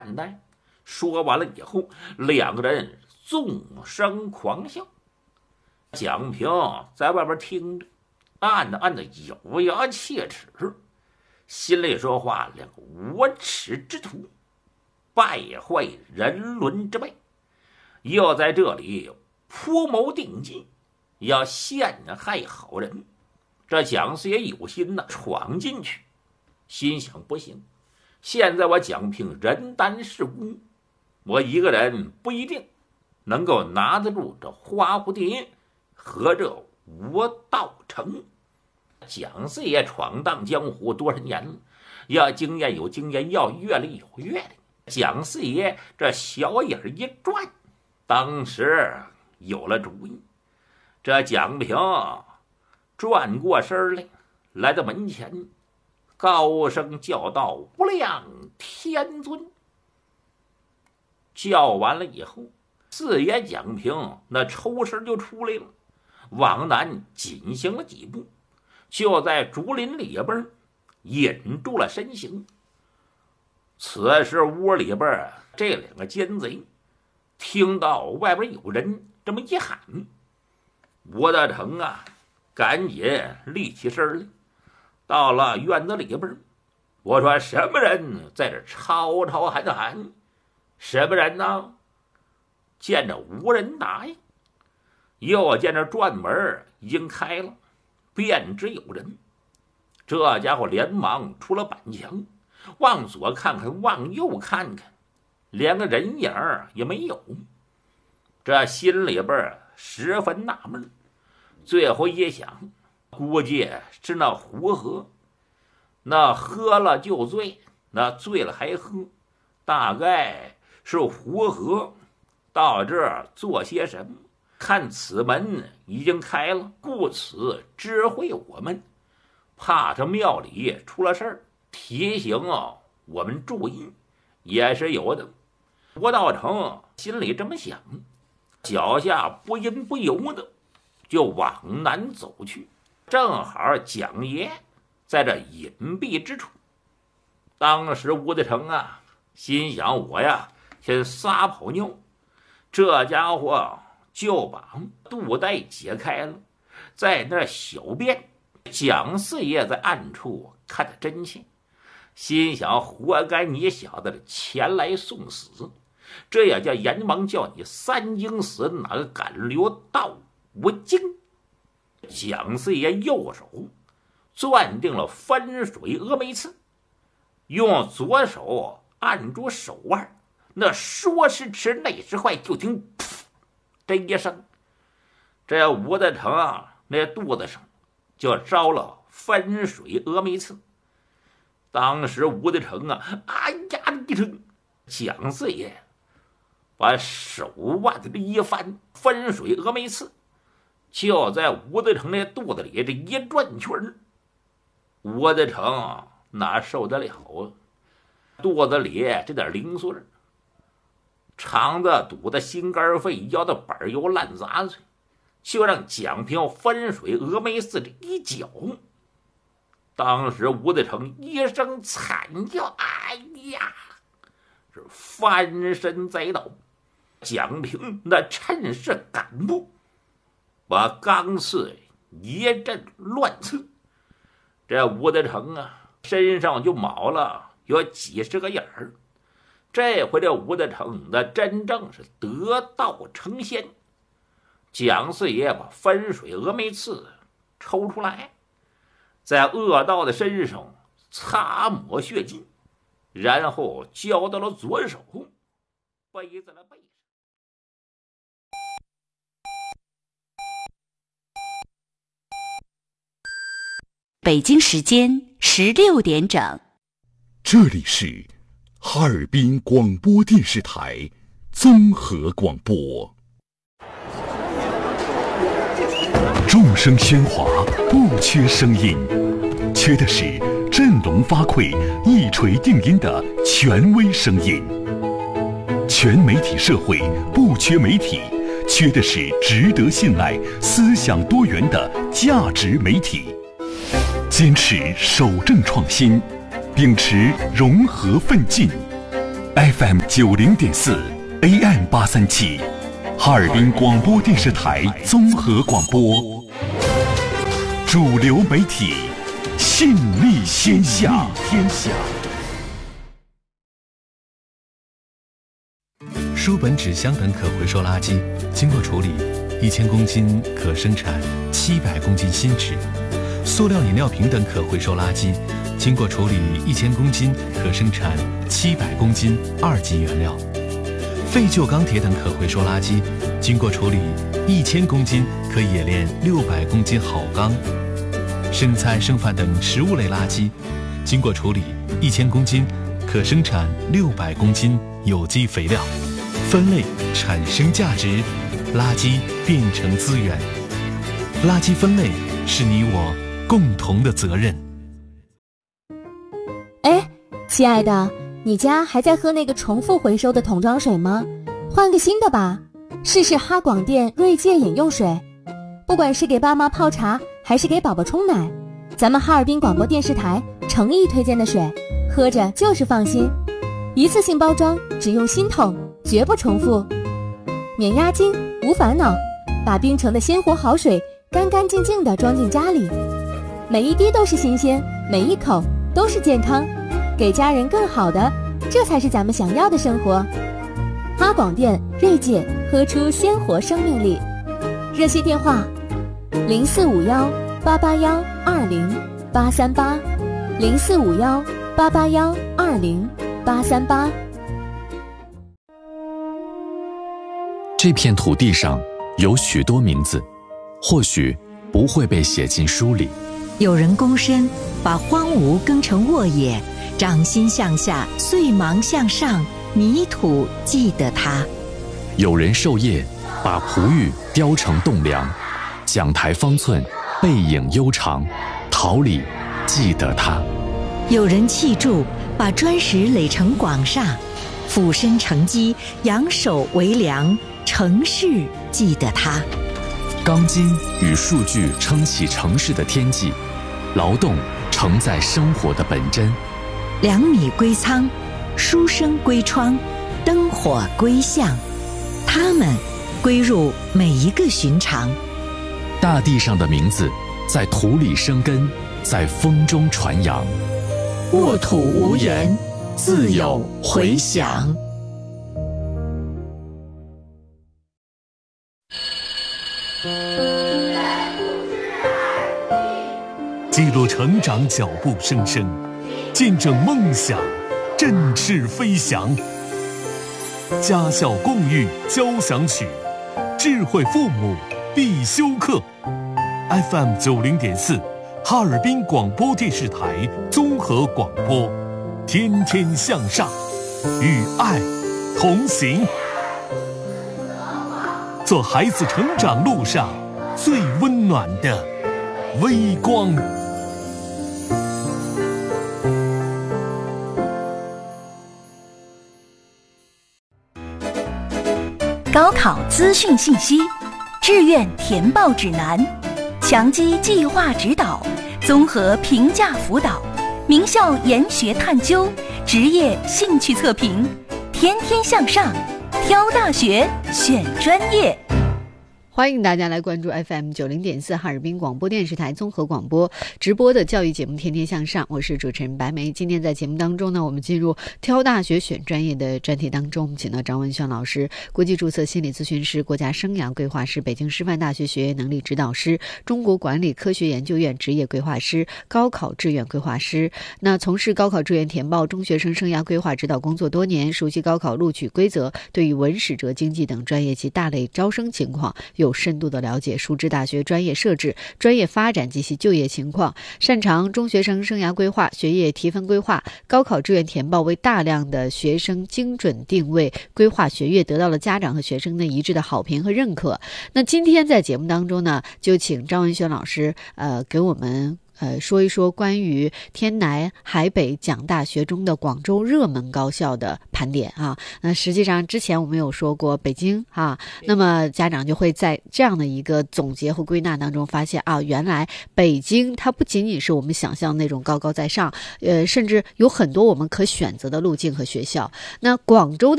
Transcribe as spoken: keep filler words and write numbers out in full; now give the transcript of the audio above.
待。说完了以后，两个人纵声狂笑。蒋平在外边听着，暗暗的咬牙切齿，心里说话：两个无耻之徒，败坏人伦之辈，要在这里铺谋定计，要陷害好人。这蒋四爷有心呢，闯进去，心想不行，现在我蒋平人单势孤，我一个人不一定能够拿得住这花蝴蝶和这吴道成。蒋四爷闯荡江湖多少年了，要经验有经验，要阅历有阅历。蒋四爷这小眼一转，当时有了主意。这蒋平转过身来，来到门前，高声叫道：“无量天尊！”叫完了以后，四爷蒋平那抽身就出来了，往南紧行了几步，就在竹林里边引住了身形。此时屋里边这两个奸贼听到外边有人这么一喊，吴大成啊赶紧立起身来，到了院子里边。我说：“什么人在这吵吵喊喊？什么人呢？”见着无人答应，又见着转门已经开了，便知有人。这家伙连忙出了板墙，往左看看，往右看看，连个人影也没有。这心里边十分纳闷，最后一想，估计是那胡喝，那喝了就醉，那醉了还喝，大概是胡喝到这儿做些什么。看此门已经开了，故此知会我们，怕这庙里出了事儿，提醒啊我们注意，也是有的。吴道成心里这么想，脚下不因不由的就往南走去。正好蒋爷在这隐蔽之处。当时吴德成啊心想，我呀先撒泡尿，这家伙就把肚带解开了，在那小便。蒋四爷在暗处看得真切，心想活该你小子前来送死，这也叫阎王叫你三经死，哪个敢留到无经。蒋四爷右手攥定了分水峨眉刺，用左手按住手腕，那说时迟那时快，就听噗这一声，这吴德成啊那肚子上就着了分水峨眉刺。当时吴德成啊哎呀一声，蒋四爷把手腕子这一翻，分水峨眉刺就在吴德成那肚子里这一转圈。吴德成哪受得了啊，肚子里这点零碎，肠子堵得心肝肺，腰的板油烂杂碎，就让蒋平分水峨眉刺这一搅。当时吴德成一声惨叫，哎呀，是翻身栽倒。蒋平那趁势赶步，把钢刺一阵乱刺。这吴德成啊身上就卯了有几十个眼儿。这回这吴德成那真正是得道成仙。蒋四爷把分水峨眉刺抽出来，在恶道的身上擦抹血迹，然后交到了左手，背在了背上。 北京时间十六点整， 这里是哈尔滨广播电视台综合广播。众声喧哗，不缺声音，缺的是振聋发聩、一锤定音的权威声音。全媒体社会不缺媒体，缺的是值得信赖、思想多元的价值媒体。坚持守正创新，秉持融合奋进， F M 九零点四 A M 八三七，哈尔滨广播电视台综合广播，主流媒体，信力天下。天下。 书本、纸箱等可回收垃圾经过处理，一千公斤可生产七百公斤新纸；塑料饮料瓶等可回收垃圾经过处理，一千公斤可生产七百公斤二级原料；废旧钢铁等可回收垃圾经过处理，一千公斤可冶炼六百公斤好钢；生菜、剩饭等食物类垃圾经过处理，一千公斤可生产六百公斤有机肥料。分类产生价值，垃圾变成资源。垃圾分类是你我共同的责任。 哎，亲爱的，你家还在喝那个重复回收的桶装水吗？换个新的吧，试试哈广电锐界饮用水。不管是给爸妈泡茶，还是给宝宝冲奶，咱们哈尔滨广播电视台诚意推荐的水，喝着就是放心。一次性包装，只用新桶，绝不重复，免押金，无烦恼，把冰城的鲜活好水干干净净地装进家里，每一滴都是新鲜，每一口都是健康，给家人更好的，这才是咱们想要的生活。哈广电锐界，喝出鲜活生命力。热线电话零四五幺八八幺二零八三八，零四五幺八八幺二零八三八。 这片土地上有许多名字，或许不会被写进书里。 有人躬身，把荒芜耕成沃野，掌心向下，碎芒向上，泥土记得它。 有人授业，把璞玉雕成栋梁，讲台方寸，背影悠长，桃李记得它。 有人砌筑，把砖石垒成广厦，俯身承基，仰首为梁，城市记得它。 钢筋与数据撑起城市的天际，劳动承载生活的本真。 粮米归仓，书生归窗，灯火归巷，它们归入每一个寻常。 大地上的名字在土里生根，在风中传扬。 沃土无言，自有回响。 记录成长脚步声声，见证梦想振翅飞翔。家校共育交响曲，智慧父母必修课。F M 九零点四，哈尔滨广播电视台综合广播，天天向上，与爱同行，做孩子成长路上最温暖的微光。 高考资讯信息，志愿填报指南，强基计划指导，综合评价辅导，名校研学探究，职业兴趣测评，天天向上，挑大学选专业。 欢迎大家来关注 F M 九零点四哈尔滨广播电视台综合广播直播的教育节目《天天向上》，我是主持人白梅。今天在节目当中呢，我们进入挑大学选专业的专题当中，我们请到张文轩老师，国际注册心理咨询师、国家生涯规划师、北京师范大学学业能力指导师、中国管理科学研究院职业规划师、高考志愿规划师。那从事高考志愿填报、中学生生涯规划指导工作多年，熟悉高考录取规则，对于文史哲经济等专业及大类招生情况有深度的了解，熟知大学专业设置、专业发展及其就业情况，擅长中学生生涯规划、学业提分规划、高考志愿填报，为大量的学生精准定位规划学业，得到了家长和学生的一致的好评和认可。那今天在节目当中呢，就请张文轩老师呃给我们呃说一说关于天南海北讲大学中的广州热门高校的盘点啊。那实际上之前我们有说过北京啊，那么家长就会在这样的一个总结和归纳当中发现啊，原来北京它不仅仅是我们想象那种高高在上，呃，甚至有很多我们可选择的路径和学校。那广州的